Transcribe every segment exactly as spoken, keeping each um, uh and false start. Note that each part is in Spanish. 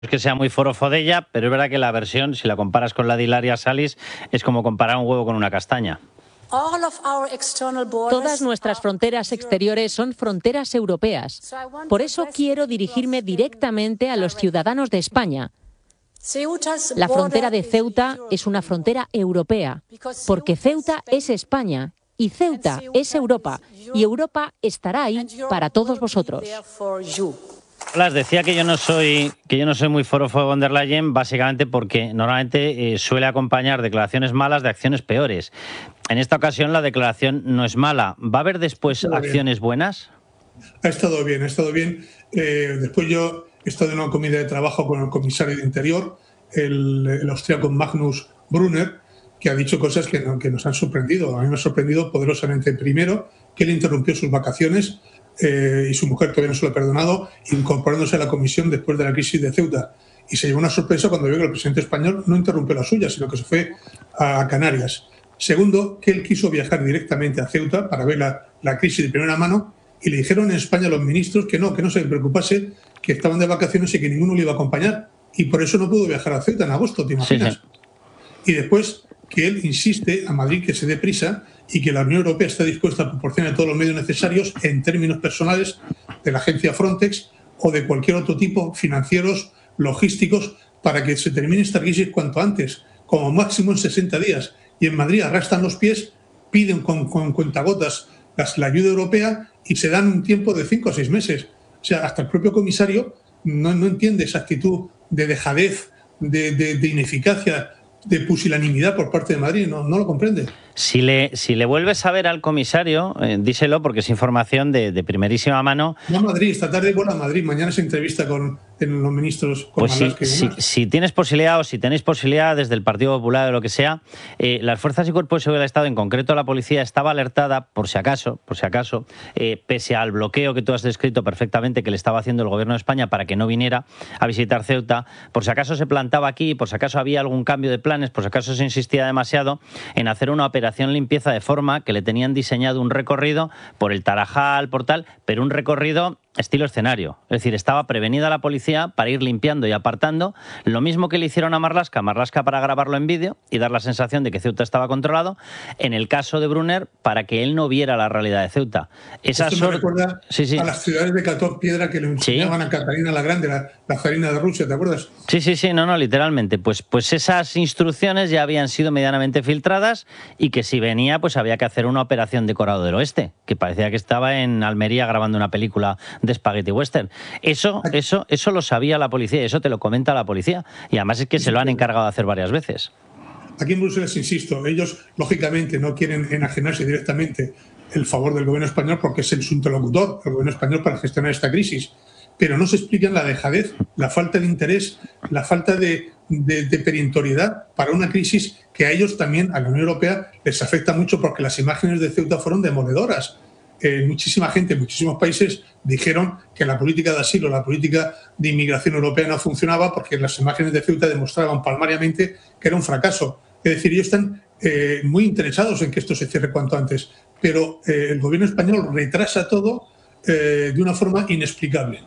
Es que sea muy forofo de ella, pero es verdad que la versión, si la comparas con la de Ilaria Salis, es como comparar un huevo con una castaña. Todas nuestras fronteras exteriores son fronteras europeas. Por eso quiero dirigirme directamente a los ciudadanos de España. La frontera de Ceuta es una frontera europea, porque Ceuta es España y Ceuta es Europa, y Europa estará ahí para todos vosotros. Las decía que yo no soy que yo no soy muy forofo de von der Leyen, básicamente porque normalmente eh, suele acompañar declaraciones malas de acciones peores. En esta ocasión la declaración no es mala. ¿Va a haber después acciones buenas? Ha estado bien, ha estado bien. Eh, después yo he estado en una comida de trabajo con el comisario de Interior, el, el austríaco Magnus Brunner, que ha dicho cosas que, no, que nos han sorprendido. A mí me ha sorprendido poderosamente. Primero, que él interrumpió sus vacaciones eh, y su mujer todavía no se lo ha perdonado, incorporándose a la comisión después de la crisis de Ceuta. Y se llevó una sorpresa cuando vio que el presidente español no interrumpió la suya, sino que se fue a Canarias. Segundo, que él quiso viajar directamente a Ceuta para ver la, la crisis de primera mano, y le dijeron en España a los ministros que no, que no se preocupase, que estaban de vacaciones y que ninguno le iba a acompañar. Y por eso no pudo viajar a Ceuta en agosto, ¿te imaginas? Sí, sí. Y después que él insiste a Madrid que se dé prisa y que la Unión Europea está dispuesta a proporcionar todos los medios necesarios en términos personales de la agencia Frontex o de cualquier otro tipo, financieros, logísticos, para que se termine esta crisis cuanto antes, como máximo en sesenta días. Y en Madrid arrastran los pies, piden con, con cuentagotas las, la ayuda europea y se dan un tiempo de cinco o seis meses. O sea, hasta el propio comisario no, no entiende esa actitud de dejadez, de, de, de ineficacia, de pusilanimidad por parte de Madrid, no, no lo comprende. Si le, si le vuelves a ver al comisario, eh, díselo porque es información de, de primerísima mano. No a Madrid, esta tarde vuela a Madrid, mañana se entrevista con en los ministros. Con pues si, si, si tienes posibilidad o si tenéis posibilidad desde el Partido Popular o lo que sea, eh, las fuerzas y cuerpos de seguridad del Estado, en concreto la policía, estaba alertada por si acaso, por si acaso, eh, pese al bloqueo que tú has descrito perfectamente que le estaba haciendo el Gobierno de España para que no viniera a visitar Ceuta, por si acaso se plantaba aquí, por si acaso había algún cambio de planes, por si acaso se insistía demasiado en hacer una operación operación limpieza de forma que le tenían diseñado un recorrido por el Tarajal, por tal, pero un recorrido estilo escenario. Es decir, estaba prevenida la policía para ir limpiando y apartando, lo mismo que le hicieron a Marlaska, Marlaska para grabarlo en vídeo y dar la sensación de que Ceuta estaba controlado, en el caso de Brunner, para que él no viera la realidad de Ceuta. Esa Esto me recuerda sí, sí. a las ciudades de Catón Piedra que le enseñaban sí. a Catalina la Grande, la, la zarina de Rusia, ¿te acuerdas? Sí, sí, sí, no, no, literalmente. Pues, pues esas instrucciones ya habían sido medianamente filtradas y que si venía, pues había que hacer una operación decorado del oeste, que parecía que estaba en Almería grabando una película de Spaghetti Western. Eso, eso, eso lo sabía la policía, eso te lo comenta la policía. Y además es que se lo han encargado de hacer varias veces. Aquí en Bruselas, insisto, ellos lógicamente no quieren enajenarse directamente el favor del gobierno español porque es el su interlocutor, el gobierno español, para gestionar esta crisis. Pero no se explican la dejadez, la falta de interés, la falta de, de, de perentoriedad para una crisis que a ellos también, a la Unión Europea, les afecta mucho porque las imágenes de Ceuta fueron demoledoras. Eh, muchísima gente, muchísimos países dijeron que la política de asilo, la política de inmigración europea no funcionaba porque las imágenes de Ceuta demostraban palmariamente que era un fracaso. Es decir, ellos están eh, muy interesados en que esto se cierre cuanto antes, pero eh, el gobierno español retrasa todo eh, de una forma inexplicable.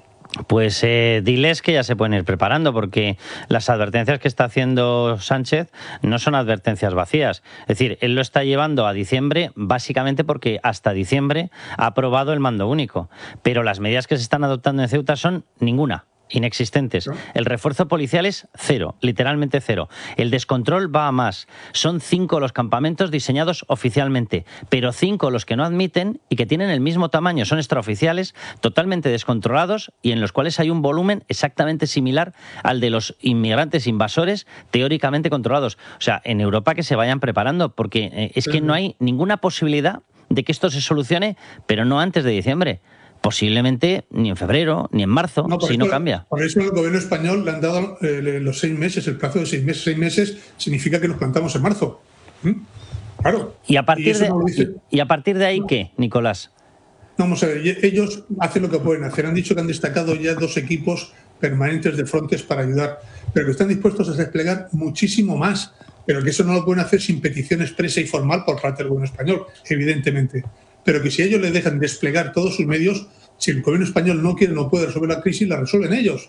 Pues eh, diles que ya se pueden ir preparando porque las advertencias que está haciendo Sánchez no son advertencias vacías. Es decir, él lo está llevando a diciembre básicamente porque hasta diciembre ha aprobado el mando único. Pero las medidas que se están adoptando en Ceuta son ninguna. Inexistentes. El refuerzo policial es cero, literalmente cero. El descontrol va a más. Son cinco los campamentos diseñados oficialmente, pero cinco los que no admiten y que tienen el mismo tamaño, son extraoficiales, totalmente descontrolados y en los cuales hay un volumen exactamente similar al de los inmigrantes invasores teóricamente controlados. O sea, en Europa que se vayan preparando, porque eh, es que no hay ninguna posibilidad de que esto se solucione, pero no antes de diciembre. Posiblemente ni en febrero, ni en marzo, no, si eso, no cambia. Por eso el gobierno español le han dado eh, los seis meses, el plazo de seis meses. Seis meses significa que nos plantamos en marzo. ¿Mm? Claro. ¿Y a partir, y de, no dice... y, y a partir de ahí no. qué, Nicolás? No, vamos a ver, ellos hacen lo que pueden hacer. Han dicho que han destacado ya dos equipos permanentes de Frontex para ayudar, pero que están dispuestos a desplegar muchísimo más, pero que eso no lo pueden hacer sin petición expresa y formal por parte del gobierno español, evidentemente. Pero que si ellos les dejan desplegar todos sus medios, si el gobierno español no quiere, no puede resolver la crisis, la resuelven ellos.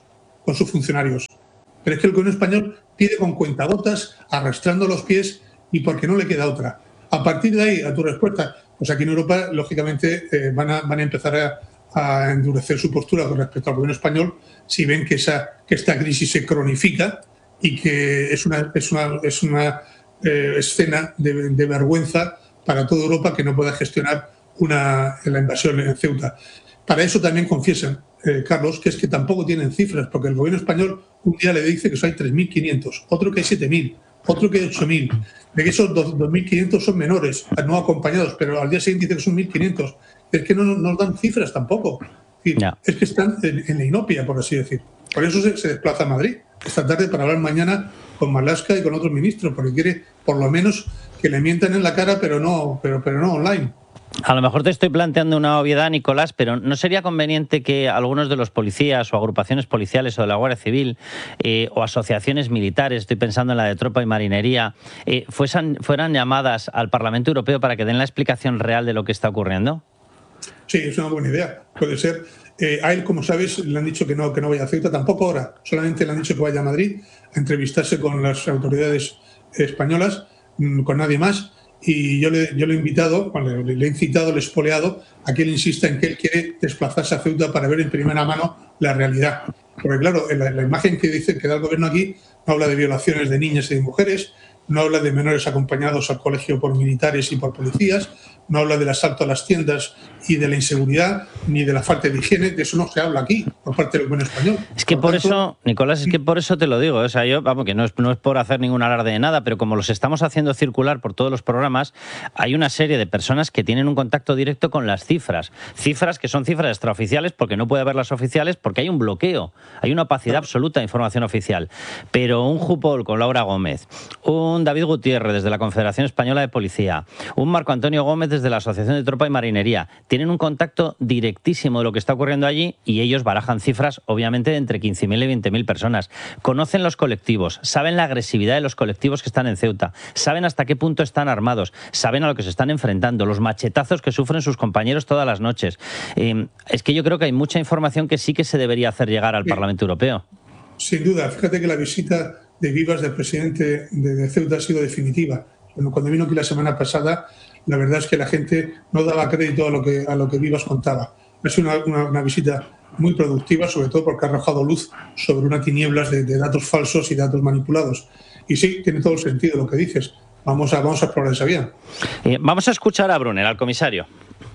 con sus funcionarios. Pero es que el gobierno español pide con cuentagotas, arrastrando los pies y porque no le queda otra. A partir de ahí, a tu respuesta, pues aquí en Europa, lógicamente, eh, van, a, van a empezar a, a endurecer su postura con respecto al gobierno español si ven que, esa, que esta crisis se cronifica y que es una, es una, es una eh, escena de, de vergüenza para toda Europa que no pueda gestionar una, la invasión en Ceuta. Para eso también confiesan, eh, Carlos, que es que tampoco tienen cifras, porque el gobierno español un día le dice que hay tres mil quinientos, otro que hay siete mil, otro que hay ocho mil, de que esos dos mil quinientos son menores, no acompañados, pero al día siguiente dice que son mil quinientos. Es que no nos dan cifras tampoco. Es, decir, no. es que están en, en la inopia, por así decir. Por eso se, se desplaza a Madrid esta tarde para hablar mañana con Marlaska y con otros ministros, porque quiere por lo menos que le mientan en la cara, pero no, pero, pero no online. A lo mejor te estoy planteando una obviedad, Nicolás, pero ¿no sería conveniente que algunos de los policías o agrupaciones policiales o de la Guardia Civil eh, o asociaciones militares, estoy pensando en la de Tropa y Marinería, eh, fueran, fueran llamadas al Parlamento Europeo para que den la explicación real de lo que está ocurriendo? Sí, es una buena idea. Puede ser. Eh, a él, como sabes, le han dicho que no, que no vaya a Ceuta, tampoco ahora. Solamente le han dicho que vaya a Madrid a entrevistarse con las autoridades españolas, con nadie más. Y yo le, yo le he invitado, bueno, le, le he incitado, le he espoleado a que él insista en que él quiere desplazarse a Ceuta para ver en primera mano la realidad. Porque claro, la, la imagen que dice que da el gobierno aquí no habla de violaciones de niñas y de mujeres, no habla de menores acompañados al colegio por militares y por policías, no habla del asalto a las tiendas y de la inseguridad, ni de la falta de higiene. De eso no se habla aquí, por parte del gobierno español. Es que por, por tanto, eso, Nicolás, es que por eso te lo digo. O sea, yo, vamos, que no es, no es por hacer ningún alarde de nada, pero como los estamos haciendo circular por todos los programas, hay una serie de personas que tienen un contacto directo con las cifras. Cifras que son cifras extraoficiales porque no puede haber las oficiales porque hay un bloqueo, hay una opacidad absoluta de información oficial. Pero un Jupol con Laura Gómez, un David Gutiérrez desde la Confederación Española de Policía, un Marco Antonio Gómez desde la Asociación de Tropa y Marinería, tienen un contacto directísimo de lo que está ocurriendo allí y ellos barajan cifras, obviamente, de entre quince mil y veinte mil personas. Conocen los colectivos, saben la agresividad de los colectivos que están en Ceuta, saben hasta qué punto están armados, saben a lo que se están enfrentando, los machetazos que sufren sus compañeros todas las noches. Eh, es que yo creo que hay mucha información que sí que se debería hacer llegar al sí. Parlamento Europeo. Sin duda. Fíjate que la visita de Vivas del presidente de, de Ceuta ha sido definitiva. Bueno, cuando vino aquí la semana pasada, la verdad es que la gente no daba crédito a lo que, a lo que Vivas contaba. Ha sido una, una, una visita muy productiva, sobre todo porque ha arrojado luz sobre unas tinieblas de, de datos falsos y datos manipulados. Y sí, tiene todo el sentido lo que dices. Vamos a, vamos a explorar esa vía. Eh, vamos a escuchar a Brunner, al comisario.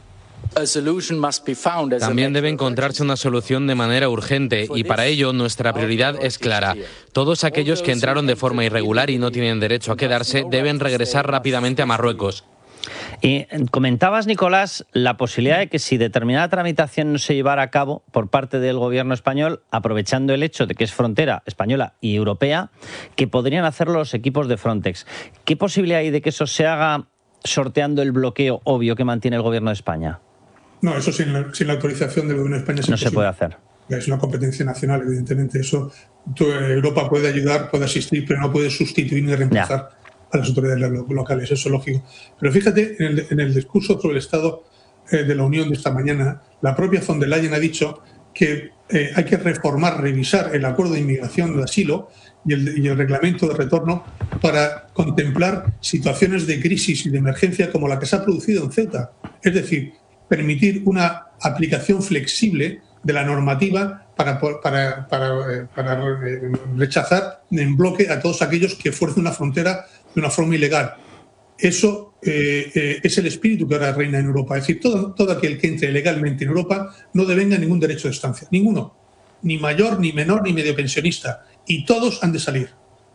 También debe encontrarse una solución de manera urgente y para ello nuestra prioridad es clara. Todos aquellos que entraron de forma irregular y no tienen derecho a quedarse deben regresar rápidamente a Marruecos. Y comentabas, Nicolás, la posibilidad de que si determinada tramitación no se llevara a cabo por parte del gobierno español, aprovechando el hecho de que es frontera española y europea, que podrían hacerlo los equipos de Frontex. ¿Qué posibilidad hay de que eso se haga sorteando el bloqueo obvio que mantiene el gobierno de España? No, eso sin la, sin la autorización del gobierno de España es no imposible. se puede hacer. Es una competencia nacional, evidentemente. Eso Europa puede ayudar, puede asistir, pero no puede sustituir ni reemplazar ya. a las autoridades locales. Eso es lógico. Pero fíjate, en el, en el discurso sobre el Estado eh, de la Unión de esta mañana, la propia von der Leyen ha dicho que eh, hay que reformar, revisar el acuerdo de inmigración de asilo y el, y el reglamento de retorno para contemplar situaciones de crisis y de emergencia como la que se ha producido en Ceuta. Es decir, permitir una aplicación flexible de la normativa para, para, para, para rechazar en bloque a todos aquellos que fuercen una frontera de una forma ilegal. Eso eh, eh, es el espíritu que ahora reina en Europa. Es decir, todo, todo aquel que entre legalmente en Europa no devenga ningún derecho de estancia. Ninguno. Ni mayor, ni menor, ni medio pensionista. Y todos han de salir.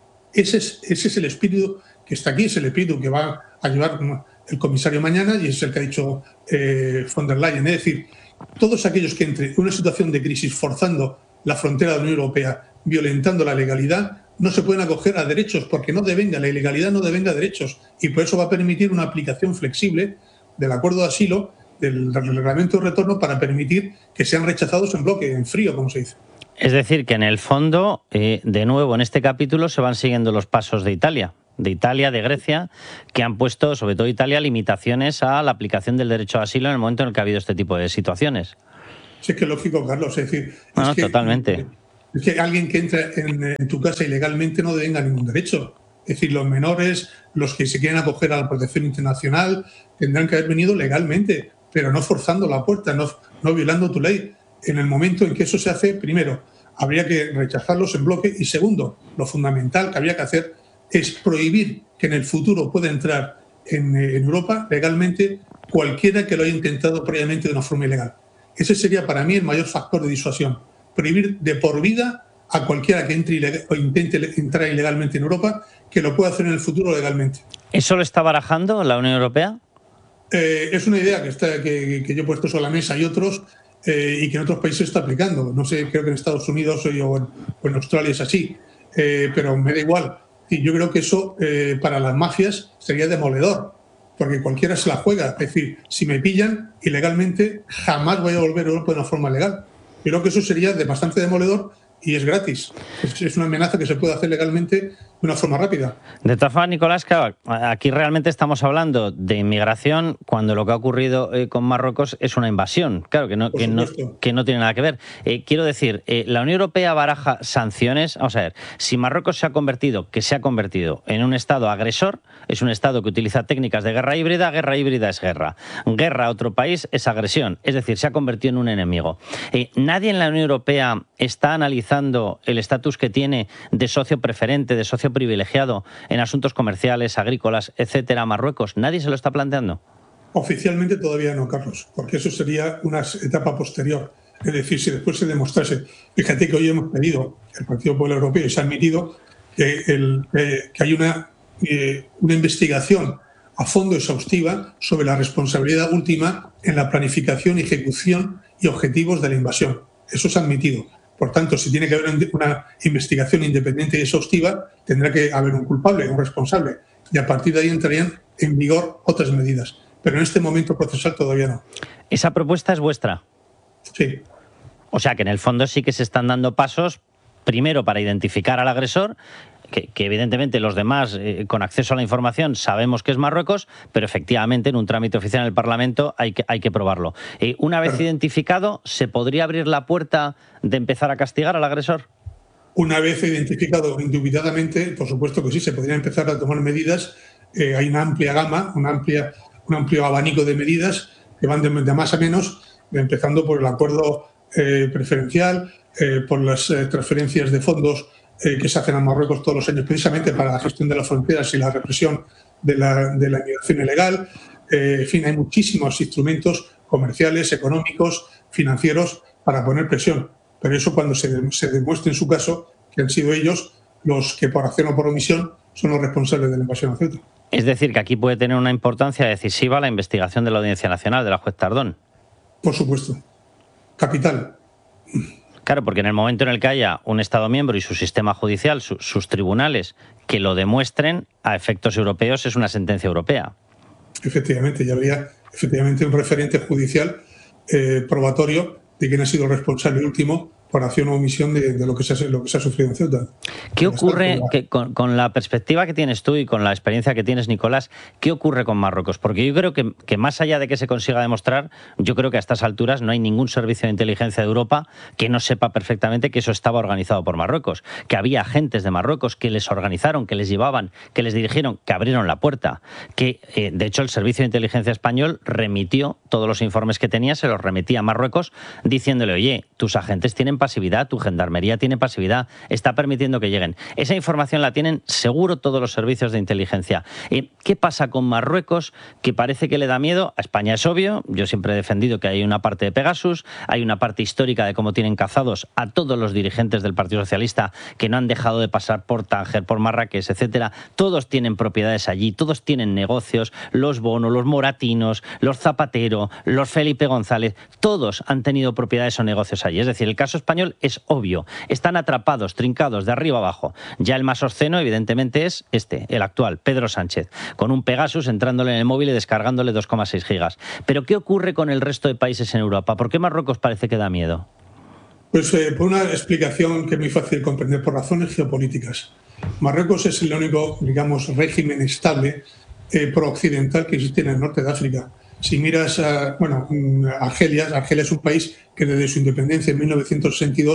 Ese es, ese es el espíritu que está aquí, es el espíritu que va a llevar el comisario mañana y es el que ha dicho eh, von der Leyen. Es decir, todos aquellos que entren en una situación de crisis forzando la frontera de la Unión Europea, violentando la legalidad, no se pueden acoger a derechos porque no devenga, la ilegalidad no devenga derechos y por eso va a permitir una aplicación flexible del acuerdo de asilo, del reglamento de retorno para permitir que sean rechazados en bloque, en frío, como se dice. Es decir, que en el fondo, eh, de nuevo, en este capítulo se van siguiendo los pasos de Italia. de Italia, de Grecia, que han puesto, sobre todo Italia, limitaciones a la aplicación del derecho a asilo en el momento en el que ha habido este tipo de situaciones. Sí, es que es lógico, Carlos. Es decir, no, es no, que totalmente. Es que alguien que entra en, en tu casa ilegalmente no tenga ningún derecho. Es decir, los menores, los que se quieren acoger a la protección internacional, tendrán que haber venido legalmente, pero no forzando la puerta, no, no violando tu ley. En el momento en que eso se hace, primero, habría que rechazarlos en bloque y segundo, lo fundamental que habría que hacer es prohibir que en el futuro pueda entrar en, en Europa legalmente cualquiera que lo haya intentado previamente de una forma ilegal. Ese sería para mí el mayor factor de disuasión. Prohibir de por vida a cualquiera que entre ilegal, o intente entrar ilegalmente en Europa, que lo pueda hacer en el futuro legalmente. ¿Eso lo está barajando la Unión Europea? Eh, es una idea que, está, que, que yo he puesto sobre la mesa y otros, eh, y que en otros países se está aplicando. No sé, creo que en Estados Unidos o en, o en Australia es así, eh, pero me da igual. Y yo creo que eso eh, para las mafias sería demoledor, porque cualquiera se la juega. Es decir, si me pillan ilegalmente, jamás voy a volver a Europa de una forma legal. Yo creo que eso sería de bastante demoledor y es gratis. Es, es una amenaza que se puede hacer legalmente de una forma rápida. De todas formas, Nicolás, claro, aquí realmente estamos hablando de inmigración cuando lo que ha ocurrido eh, con Marruecos es una invasión. Claro, que no, que no, que no tiene nada que ver. Eh, quiero decir, eh, la Unión Europea baraja sanciones. Vamos a ver, si Marruecos se ha convertido, que se ha convertido en un Estado agresor, es un Estado que utiliza técnicas de guerra híbrida, guerra híbrida es guerra. Guerra a otro país es agresión, es decir, se ha convertido en un enemigo. Eh, nadie en la Unión Europea está analizando el estatus que tiene de socio preferente, de socio privilegiado en asuntos comerciales, agrícolas, etcétera, Marruecos. ¿Nadie se lo está planteando? Oficialmente todavía no, Carlos, porque eso sería una etapa posterior. Es decir, si después se demostrase, fíjate que hoy hemos pedido, el Partido Popular Europeo, y se ha admitido que, el, eh, que hay una, eh, una investigación a fondo exhaustiva sobre la responsabilidad última en la planificación, ejecución y objetivos de la invasión. Eso se ha admitido. Por tanto, si tiene que haber una investigación independiente y exhaustiva, tendrá que haber un culpable, un responsable. Y a partir de ahí entrarían en vigor otras medidas. Pero en este momento procesal todavía no. ¿Esa propuesta es vuestra? Sí. O sea que en el fondo sí que se están dando pasos, primero para identificar al agresor, que, que evidentemente los demás, eh, con acceso a la información, sabemos que es Marruecos, pero efectivamente en un trámite oficial en el Parlamento hay que, hay que probarlo. Eh, una vez claro. identificado, ¿se podría abrir la puerta de empezar a castigar al agresor? Una vez identificado indubitadamente, por supuesto que sí, se podría empezar a tomar medidas. Eh, hay una amplia gama, una amplia, un amplio abanico de medidas que van de, de más a menos, empezando por el acuerdo eh, preferencial, eh, por las eh, transferencias de fondos eh, que se hacen a Marruecos todos los años precisamente para la gestión de las fronteras y la represión de la, de la inmigración ilegal. Eh, en fin, hay muchísimos instrumentos comerciales, económicos, financieros para poner presión. Pero eso cuando se, se demuestre en su caso que han sido ellos los que por acción o por omisión son los responsables de la invasión a Ceuta. Es decir, que aquí puede tener una importancia decisiva la investigación de la Audiencia Nacional, de la juez Tardón. Por supuesto. Capital. Claro, porque en el momento en el que haya un Estado miembro y su sistema judicial, su, sus tribunales, que lo demuestren, a efectos europeos es una sentencia europea. Efectivamente, ya habría efectivamente un referente judicial eh, probatorio de quién ha sido responsable último por acción o omisión de, de lo, que se ha, lo que se ha sufrido en Ceuta. ¿Qué ocurre que con, con la perspectiva que tienes tú y con la experiencia que tienes, Nicolás, qué ocurre con Marruecos? Porque yo creo que, que más allá de que se consiga demostrar, yo creo que a estas alturas no hay ningún servicio de inteligencia de Europa que no sepa perfectamente que eso estaba organizado por Marruecos, que había agentes de Marruecos que les organizaron, que les llevaban, que les dirigieron, que abrieron la puerta, que eh, de hecho el servicio de inteligencia español remitió todos los informes que tenía, se los remitía a Marruecos diciéndole, oye, tus agentes tienen pasividad, tu gendarmería tiene pasividad, está permitiendo que lleguen. Esa información la tienen seguro todos los servicios de inteligencia. Eh, ¿Qué pasa con Marruecos? Que parece que le da miedo. A España es obvio, yo siempre he defendido que hay una parte de Pegasus, hay una parte histórica de cómo tienen cazados a todos los dirigentes del Partido Socialista que no han dejado de pasar por Tánger, por Marrakech, etcétera. Todos tienen propiedades allí, todos tienen negocios, los Bono, los Moratinos, los Zapatero, los Felipe González, todos han tenido propiedades o negocios allí. Es decir, el caso español es obvio. Están atrapados, trincados de arriba abajo. Ya el más obsceno, evidentemente, es este, el actual, Pedro Sánchez, con un Pegasus entrándole en el móvil y descargándole dos coma seis gigas. Pero ¿qué ocurre con el resto de países en Europa? ¿Por qué Marruecos parece que da miedo? Pues eh, por una explicación que es muy fácil de comprender, por razones geopolíticas. Marruecos es el único, digamos, régimen estable eh, pro-occidental que existe en el norte de África. Si miras, a, bueno, Argelia, Argelia es un país que desde su independencia en mil novecientos sesenta y dos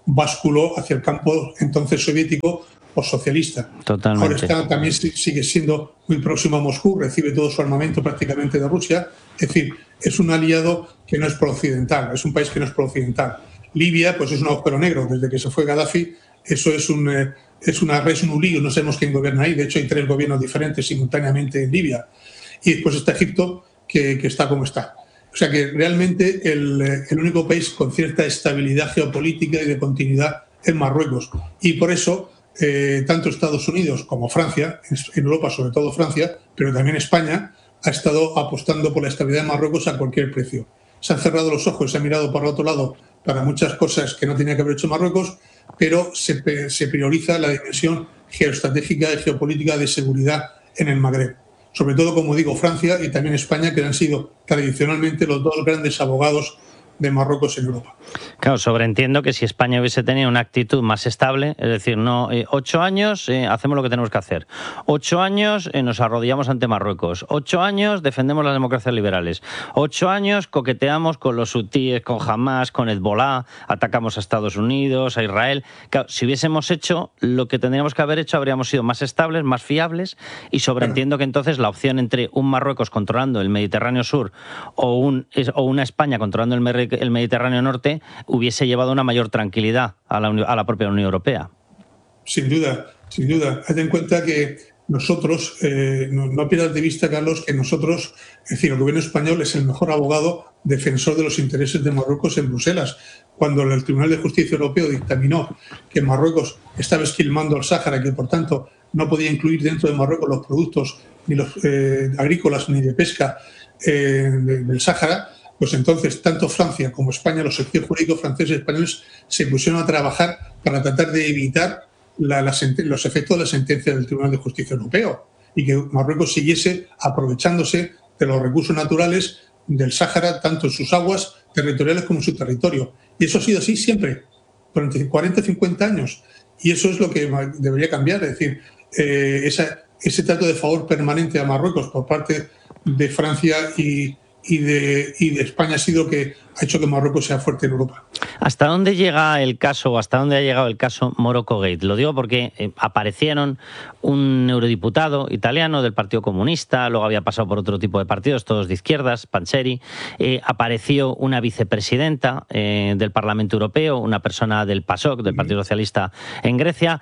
basculó hacia el campo entonces soviético o socialista. Totalmente. Ahora está, también sigue siendo muy próximo a Moscú, recibe todo su armamento prácticamente de Rusia. Es decir, es un aliado que no es pro-occidental, es un país que no es pro-occidental. Libia, pues es un agujero negro. Desde que se fue Gaddafi, eso es un, eh, es una res nulí, no sabemos quién gobierna ahí. De hecho, hay tres gobiernos diferentes simultáneamente en Libia. Y después está Egipto, que, que está como está. O sea que realmente el, el único país con cierta estabilidad geopolítica y de continuidad es Marruecos. Y por eso, eh, tanto Estados Unidos como Francia, en Europa sobre todo Francia, pero también España, ha estado apostando por la estabilidad de Marruecos a cualquier precio. Se han cerrado los ojos, se ha mirado para otro lado para muchas cosas que no tenía que haber hecho Marruecos, pero se, se prioriza la dimensión geoestratégica y geopolítica de seguridad en el Magreb. Sobre todo, como digo, Francia y también España, que han sido tradicionalmente los dos grandes abogados de Marruecos en Europa. Claro, sobreentiendo que si España hubiese tenido una actitud más estable, es decir, no eh, ocho años eh, hacemos lo que tenemos que hacer, ocho años eh, nos arrodillamos ante Marruecos, ocho años defendemos las democracias liberales, ocho años coqueteamos con los hutíes, con Hamas, con Hezbollah, atacamos a Estados Unidos, a Israel. Claro, si hubiésemos hecho lo que tendríamos que haber hecho, habríamos sido más estables, más fiables, y sobreentiendo que entonces la opción entre un Marruecos controlando el Mediterráneo Sur o, un, o una España controlando el Mediterráneo el Mediterráneo Norte hubiese llevado una mayor tranquilidad a la, a la propia Unión Europea. Sin duda, sin duda. Haz en cuenta que nosotros, eh, no, no pierdas de vista, Carlos, que nosotros, es decir, el gobierno español es el mejor abogado defensor de los intereses de Marruecos en Bruselas. Cuando el Tribunal de Justicia Europeo dictaminó que Marruecos estaba esquilmando el Sáhara y que, por tanto, no podía incluir dentro de Marruecos los productos ni los eh, agrícolas ni de pesca eh, de, del Sáhara, pues entonces tanto Francia como España, los servicios jurídicos franceses y españoles, se pusieron a trabajar para tratar de evitar la, la, los efectos de la sentencia del Tribunal de Justicia Europeo y que Marruecos siguiese aprovechándose de los recursos naturales del Sáhara, tanto en sus aguas territoriales como en su territorio. Y eso ha sido así siempre, durante cuarenta, cincuenta años. Y eso es lo que debería cambiar, es decir, eh, esa, ese trato de favor permanente a Marruecos por parte de Francia y Y de, y de España ha sido que ha hecho que Marruecos sea fuerte en Europa. ¿Hasta dónde llega el caso, o hasta dónde ha llegado el caso Morocco Gate? Lo digo porque eh, aparecieron un eurodiputado italiano del Partido Comunista, luego había pasado por otro tipo de partidos, todos de izquierdas, Panzeri, eh, apareció una vicepresidenta eh, del Parlamento Europeo, una persona del PASOK, del Partido Socialista en Grecia.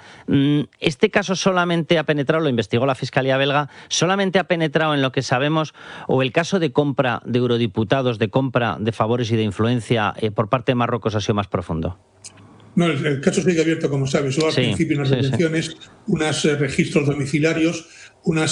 Este caso solamente ha penetrado, lo investigó la Fiscalía belga, solamente ha penetrado en lo que sabemos, o el caso de compra de eurodiputados, de compra de favores y de influencia eh, por parte de Marruecos ha sido más profundo. No, el, el caso sigue abierto, como sabes. Hubo al sí, principio unas sí, detenciones, sí. unos eh, registros domiciliarios, unas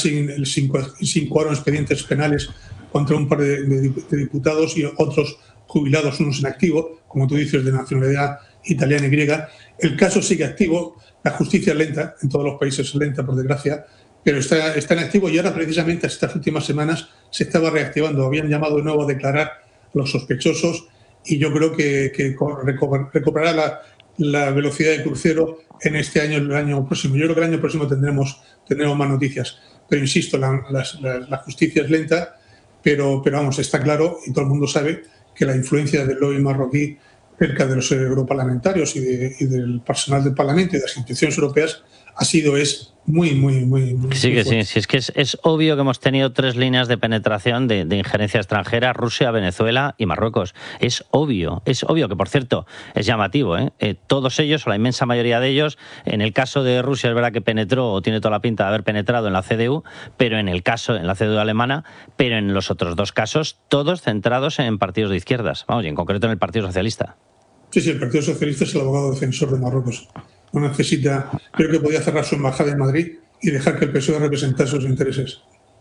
incoaron expedientes penales contra un par de, de, de diputados y otros jubilados, unos en activo, como tú dices, de nacionalidad italiana y griega. El caso sigue activo, la justicia es lenta, en todos los países es lenta, por desgracia, pero está, está en activo y ahora precisamente estas últimas semanas se estaba reactivando. Habían llamado de nuevo a declarar a los sospechosos y yo creo que, que recuperará la, la velocidad de crucero en este año, el año próximo. Yo creo que el año próximo tendremos, tendremos más noticias. Pero insisto, la, la, la justicia es lenta, pero, pero vamos, está claro y todo el mundo sabe que la influencia del lobby marroquí cerca de los europarlamentarios y, de, y del personal del Parlamento y de las instituciones europeas ha sido, es muy, muy, muy, muy Sí, que fuerte. sí, sí, es que es, es obvio que hemos tenido tres líneas de penetración de, de injerencia extranjera: Rusia, Venezuela y Marruecos. Es obvio, es obvio que, por cierto, es llamativo, ¿eh? Eh, todos ellos, o la inmensa mayoría de ellos, en el caso de Rusia es verdad que penetró, o tiene toda la pinta de haber penetrado en la C D U, pero en el caso, en la C D U alemana, pero en los otros dos casos, todos centrados en partidos de izquierdas, vamos, y en concreto en el Partido Socialista. Sí, sí, el Partido Socialista es el abogado defensor de Marruecos. No necesita, creo que podía cerrar su embajada en Madrid y dejar que el P S O E representara sus intereses.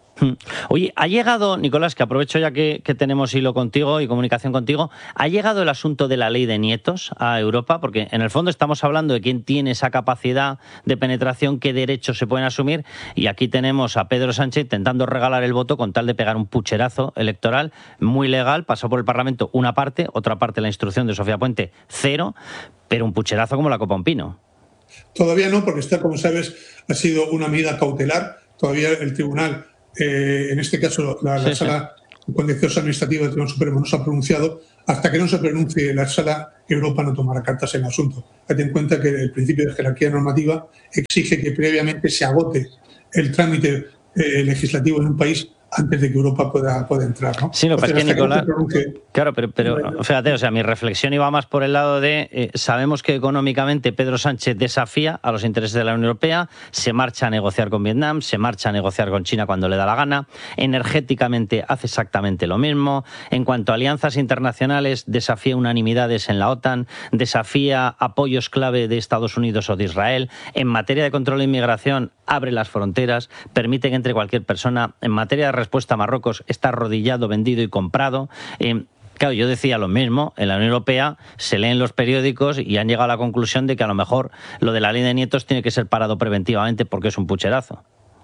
Oye, ha llegado, Nicolás, que aprovecho ya que, que tenemos hilo contigo y comunicación contigo, ¿ha llegado el asunto de la ley de nietos a Europa? Porque en el fondo estamos hablando de quién tiene esa capacidad de penetración, qué derechos se pueden asumir, y aquí tenemos a Pedro Sánchez intentando regalar el voto con tal de pegar un pucherazo electoral muy legal. Pasó por el Parlamento una parte, otra parte la instrucción de Sofía Puente, cero, pero un pucherazo como la copa un pino. Todavía no, porque está, como sabes, ha sido una medida cautelar. Todavía el tribunal, eh, en este caso la, la sí, sala sí. contenciosa administrativa del Tribunal Supremo no se ha pronunciado. Hasta que no se pronuncie la sala Europa no tomará cartas en el asunto. Ten en cuenta que el principio de jerarquía normativa exige que previamente se agote el trámite eh, legislativo en un país antes de que Europa pueda, pueda entrar, ¿no? Sí, lo que pasa es que, Nicolás, que pronuncie... claro, pero, pero fíjate, o sea, mi reflexión iba más por el lado de, eh, sabemos que económicamente Pedro Sánchez desafía a los intereses de la Unión Europea, se marcha a negociar con Vietnam, se marcha a negociar con China cuando le da la gana, energéticamente hace exactamente lo mismo, en cuanto a alianzas internacionales desafía unanimidades en la OTAN, desafía apoyos clave de Estados Unidos o de Israel, en materia de control de inmigración abre las fronteras, permite que entre cualquier persona, en materia de respuesta a Marruecos está arrodillado, vendido y comprado. Eh, claro, yo decía lo mismo, en la Unión Europea se leen los periódicos y han llegado a la conclusión de que a lo mejor lo de la ley de nietos tiene que ser parado preventivamente porque es un pucherazo.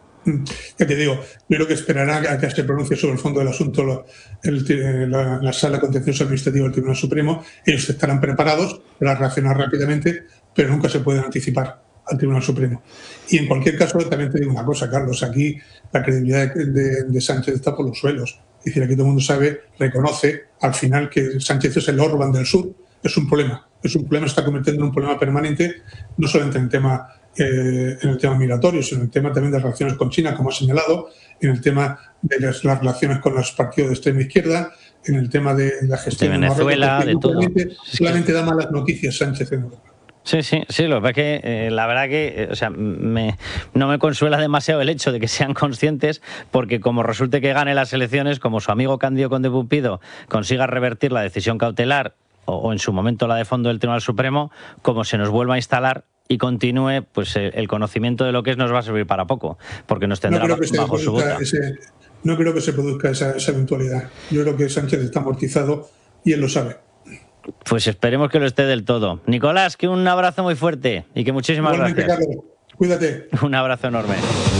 Ya te digo, yo creo que esperará a que se pronuncie sobre el fondo del asunto la, el, la, la Sala Contencioso Administrativa del Tribunal Supremo. Ellos estarán preparados para reaccionar rápidamente, pero nunca se pueden anticipar al Tribunal Supremo. Y en cualquier caso, también te digo una cosa, Carlos, aquí la credibilidad de, de, de Sánchez está por los suelos. Es decir, aquí todo el mundo sabe, reconoce al final que Sánchez es el Orbán del Sur. Es un problema, es un problema, está convirtiendo en un problema permanente, no solamente en el tema, eh, en el tema migratorio, sino en el tema también de las relaciones con China, como ha señalado, en el tema de las, las relaciones con los partidos de extrema izquierda, en el tema de la gestión de Venezuela, de, de todo. Solamente, solamente da malas noticias Sánchez en Europa. Sí, sí, sí, lo que pasa es que eh, la verdad que, eh, o sea, me, no me consuela demasiado el hecho de que sean conscientes, porque como resulte que gane las elecciones, como su amigo Cándido Conde Pumpido consiga revertir la decisión cautelar o, o en su momento la de fondo del Tribunal Supremo, como se nos vuelva a instalar y continúe, pues el, el conocimiento de lo que es nos va a servir para poco, porque nos tendrá no bajo, bajo su bota. Ese, no creo que se produzca esa, esa eventualidad. Yo creo que Sánchez está amortizado y él lo sabe. Pues esperemos que lo esté del todo. Nicolás, que un abrazo muy fuerte y que muchísimas Igualmente, gracias. Carlos, cuídate. Un abrazo enorme.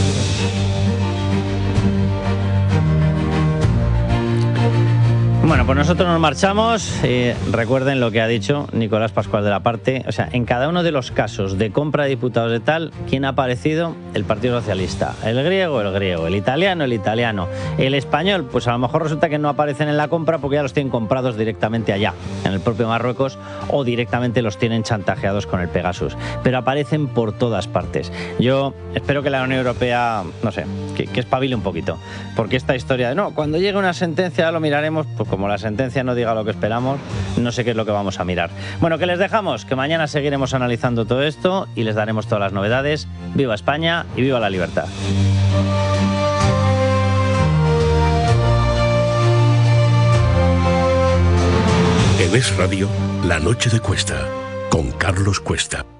Bueno, pues nosotros nos marchamos. Eh, recuerden lo que ha dicho Nicolás Pascual de la Parte. O sea, en cada uno de los casos de compra de diputados de tal, ¿quién ha aparecido? El Partido Socialista. El griego, el griego. El italiano, el italiano. El español, pues a lo mejor resulta que no aparecen en la compra porque ya los tienen comprados directamente allá, en el propio Marruecos, o directamente los tienen chantajeados con el Pegasus. Pero aparecen por todas partes. Yo espero que la Unión Europea, no sé, que, que espabile un poquito. Porque esta historia de, no, cuando llegue una sentencia lo miraremos, pues como la sentencia no diga lo que esperamos, no sé qué es lo que vamos a mirar. Bueno, que les dejamos, que mañana seguiremos analizando todo esto y les daremos todas las novedades. ¡Viva España y viva la libertad! En Es Radio, La Noche de Cuesta, con Carlos Cuesta.